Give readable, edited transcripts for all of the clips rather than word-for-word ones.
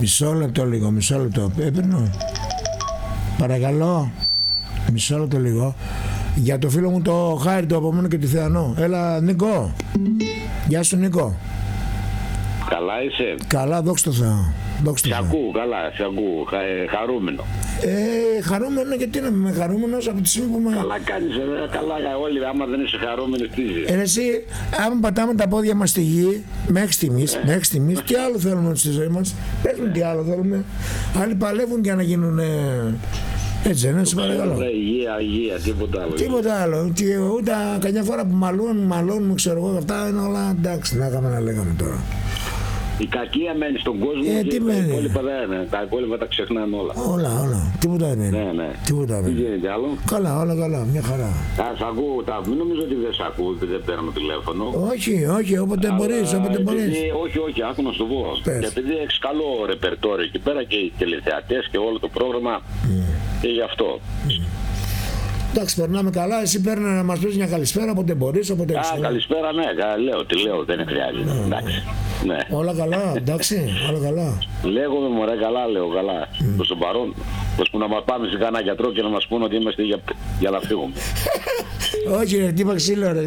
Μισό λεπτό λίγο, μισό λεπτό. Έπαιρνω. Παρακαλώ. Μισό λεπτό λίγο. Για το φίλο μου το Χάρη, το από μένα και τη Θεανό. Έλα Νίκο. Γεια σου Νίκο. Καλά είσαι? Καλά, δόξα τω Θεώ. Σε ακούω, καλά, σε ακούω. Χαρούμενο. Χαρούμενο, γιατί να είμαι χαρούμενος από τη στιγμή που είμαι. Καλά κάνεις, καλά όλοι. Άμα δεν είσαι χαρούμενος, τι ζεις. Εσύ, άμα πατάμε τα πόδια μας στη γη, μέχρι στιγμής, τι άλλο θέλουμε στη ζωή μας? Πες μου τι άλλο θέλουμε. Άλλοι παλεύουν για να γίνουν. Έτσι δεν είναι, σε παρακαλώ. Υγεία, τίποτα άλλο. Τίποτα άλλο. Και ούτε καμιά φορά που μαλώνουν, ξέρω εγώ, αυτά είναι όλα εντάξει. Να κάνουμε να λέγαμε τώρα. Η κακία μένει στον κόσμο και τα υπόλοιπα τα ξεχνάνε όλα. Όλα. Τίποτα δεν είναι. Ναι. Τίποτα δεν είναι. Τι γίνεται άλλο? Καλά, όλα καλά, μια χαρά. Σ' ακούω, μην νομίζω ότι δεν σ' ακούω, ότι δεν παίρνω τηλέφωνο. Όχι, όποτε μπορείς. Όχι, άκου να σου το πω. Και επειδή έχεις καλό ρεπερτόριο εκεί πέρα και οι τηλεθεατές και όλο το πρόγραμμα, και γι' αυτό. Εντάξει, περνάμε καλά. Εσύ παίρνει να μας πεις μια καλησπέρα, όποτε μπορείς, όποτε έχεις. Καλησπέρα, ναι, λέω, δεν χρειάζεται. Εντάξει. Ναι. Όλα καλά, εντάξει, όλα καλά. Λέγομαι μωρέ, λέω καλά. Προς το παρόν, ώσπου να μας πάμε σε κανένα γιατρό και να μας πούνε ότι είμαστε για να φύγουμε. Όχι ρε, τύπα ξύλο. Ναι,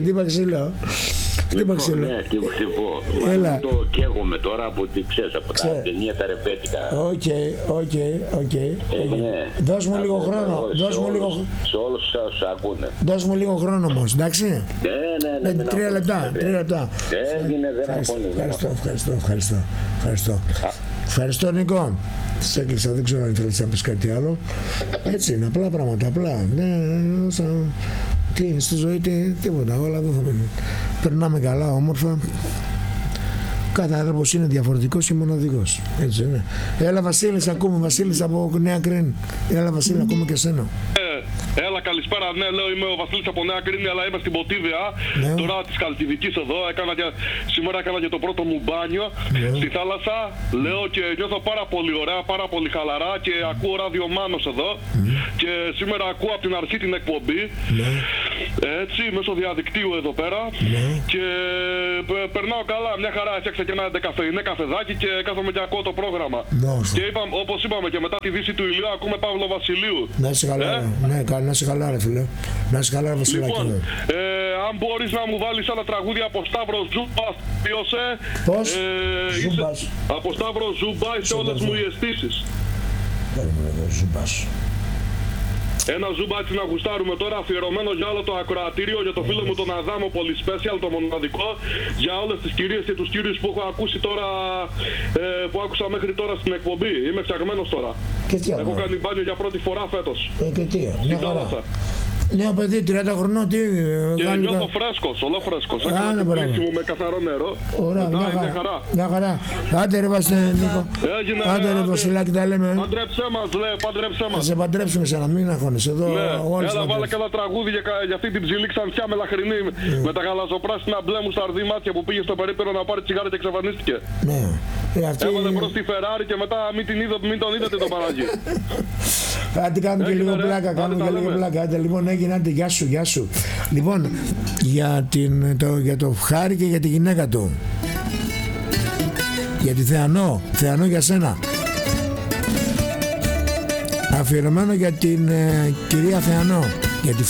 τι πω. Έλα. Το καίγομαι τώρα από ό,τι ξέρεις, από τα ταινία τα ρεπέτικα. Οκ. Δώσ' μου λίγο χρόνο. Σε όλους σας ακούνε. Δώσ' μου λίγο χρόνο όμως, εντάξει. Ναι. 3 λεπτά. Έγινε, δεν Ευχαριστώ. Ευχαριστώ Νίκο. Σε έκλεισα, δεν ξέρω αν θέλεις να πεις κάτι άλλο. Έτσι είναι, απλά πράγματα, απλά. Τι, στη ζωή τίποτα, όλα εδώ θα μείνουν. Περνάμε καλά, όμορφα. Κάθε άνθρωπος είναι διαφορετικός και μοναδικός. Έτσι είναι. Έλα Βασίλης, ακούμε. Βασίλης από Νέα Κρίνη. Έλα Βασίλη, ακούμε και εσένα. Έλα, καλησπέρα. Ναι, λέω είμαι ο Βασίλης από Νέα Κρίνη, αλλά είμαι στην Ποτίβια. Ναι. Τώρα της Καλκιδικής εδώ. Σήμερα έκανα και το πρώτο μου μπάνιο στη θάλασσα. Λέω και νιώθω πάρα πολύ ωραία, πάρα πολύ χαλαρά και ακούω ράδιο Μάνος εδώ. Και σήμερα ακούω από την αρχή την εκπομπή. Έτσι, μέσω διαδικτύου εδώ πέρα. Και περνάω καλά, μια χαρά. Έφτιαξα και ένα ντεκαφεϊνέ καφεδάκι και κάθομαι και ακούω το πρόγραμμα. Και όπως είπαμε και μετά τη δύση του ηλίου ακούμε Παύλο Βασιλείου. Να είσαι καλά, να είσαι καλά ρε φίλε. Να είσαι καλά ρε Βασιλάκη. Λοιπόν, αν μπορείς να μου βάλεις άλλα τραγούδια από Σταύρο Ζούμπα, ποιος Πώς? Ζούμπας. Από Σταύρο Ζούμπα σε όλες μου οι αισθήσεις. Ζούμπας. Ένα Ζούμπα έτσι να γουστάρουμε τώρα, αφιερωμένο για όλο το ακροατήριο, για το φίλο μου τον Αδάμο πολύ special, το μοναδικό, για όλες τις κυρίες και τους κύριους που έχω ακούσει τώρα, που άκουσα μέχρι τώρα στην εκπομπή. Είμαι φτιαγμένος τώρα. Έχω κάνει μπάνιο για πρώτη φορά φέτος. Και τι, μια χαρά. Νέο παιδί, 30 χρονών, τι. Και νιώθω φρέσκος, ολόφρεσκος. Έκανα την πλήξη μου με καθαρό νερό. Ωραία, μια χαρά. Άντε ρε Νίκο. Άντε ρε Βασιλάκη, τα λέμε. Παντρέψέ μας, λέει, παντρέψέ μας. Θα σε παντρέψουμε σε να μην αγχώνεσαι εδώ. Έλα, βάλε και ένα τραγούδι για αυτή την ψηλή ξανθιά μελαχρινή με τα γαλαζοπράσινα μπλε μου σταρδί μάτια που πήγε στο περίπτερο να πάρει τσιγάρα και εξαφανίστηκε. Ναι. Έβαλε μπρος τη Φεράρι και μετά μην τον είδατε το παράγει. Άντε κάνουμε και λίγο πλάκα, Άντε λοιπόν έγινε, άντε γεια σου. Λοιπόν, για το Χάρη και για τη γυναίκα του. Για τη Θεανό για σένα. Αφιερωμένο για την κυρία Θεανό.